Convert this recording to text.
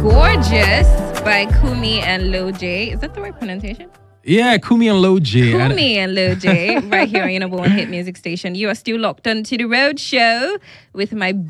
Gorgeous by Kumi and Lil J. Is that the right pronunciation? Yeah, Kumi and Lil J. Kumi and Lil J, right here on your number one hit music station. You are still locked onto the Road Show with my